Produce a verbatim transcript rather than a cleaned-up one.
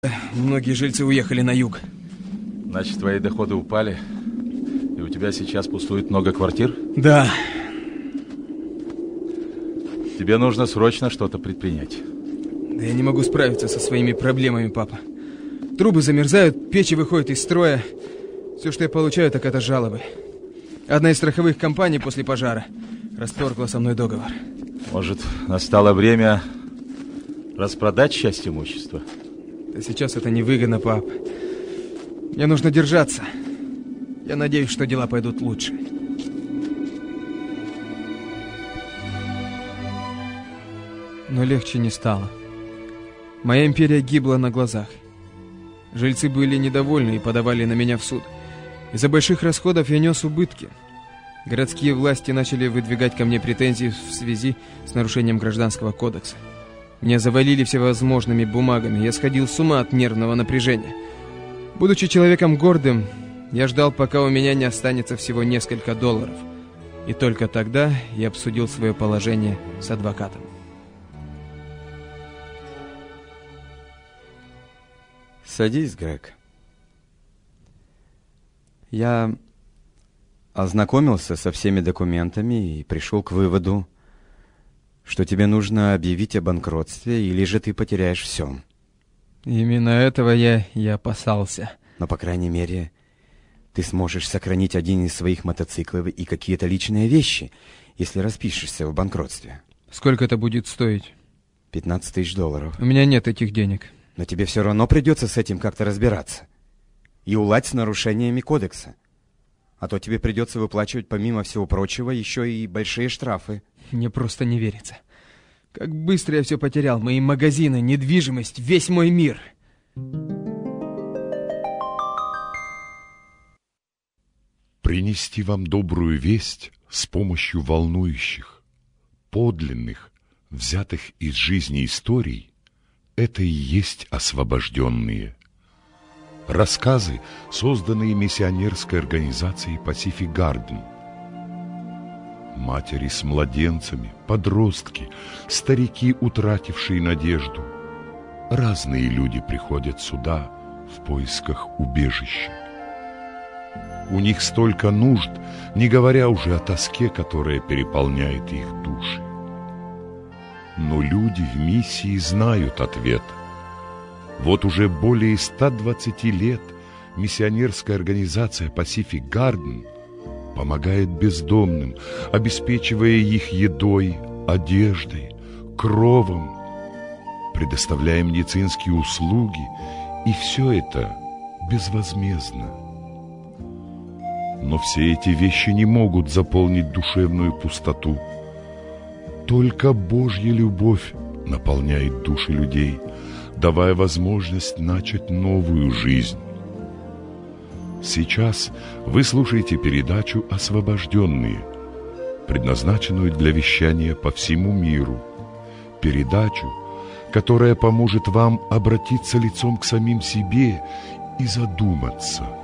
Многие жильцы уехали на юг. Значит, твои доходы упали, и у тебя сейчас пустует много квартир? Да. Тебе нужно срочно что-то предпринять. Да я не могу справиться со своими проблемами, папа. Трубы замерзают, печи выходят из строя. Все, что я получаю, так это жалобы. Одна из страховых компаний после пожара расторгла со мной договор. Может, настало время распродать часть имущества? Да сейчас это невыгодно, пап. Мне нужно держаться. Я надеюсь, что дела пойдут лучше. Но легче не стало. Моя империя гибла на глазах. Жильцы были недовольны и подавали на меня в суд. Из-за больших расходов я нес убытки. Городские власти начали выдвигать ко мне претензии в связи с нарушением Гражданского кодекса. Меня завалили всевозможными бумагами. Я сходил с ума от нервного напряжения. Будучи человеком гордым, я ждал, пока у меня не останется всего несколько долларов. И только тогда я обсудил свое положение с адвокатом. Садись, Грег. Я ознакомился со всеми документами и пришел к выводу, что тебе нужно объявить о банкротстве, или же ты потеряешь все. Именно этого я и опасался. Но, по крайней мере, ты сможешь сохранить один из своих мотоциклов и какие-то личные вещи, если распишешься в банкротстве. Сколько это будет стоить? пятнадцать тысяч долларов. У меня нет этих денег. Но тебе все равно придется с этим как-то разбираться. И уладь с нарушениями кодекса. А то тебе придется выплачивать, помимо всего прочего, еще и большие штрафы. Мне просто не верится. Как быстро я все потерял. Мои магазины, недвижимость, весь мой мир. Принести вам добрую весть с помощью волнующих, подлинных, взятых из жизни историй, это и есть освобожденные. Рассказы, созданные миссионерской организацией Pacific Garden. Матери с младенцами, подростки, старики, утратившие надежду. Разные люди приходят сюда в поисках убежища. У них столько нужд, не говоря уже о тоске, которая переполняет их души. Но люди в миссии знают ответ. Вот уже более ста двадцати лет миссионерская организация Pacific Garden помогает бездомным, обеспечивая их едой, одеждой, кровом, предоставляя медицинские услуги, и все это безвозмездно. Но все эти вещи не могут заполнить душевную пустоту. Только Божья любовь наполняет души людей, давая возможность начать новую жизнь. Сейчас вы слушаете передачу «Освобожденные», предназначенную для вещания по всему миру. Передачу, которая поможет вам обратиться лицом к самим себе и задуматься –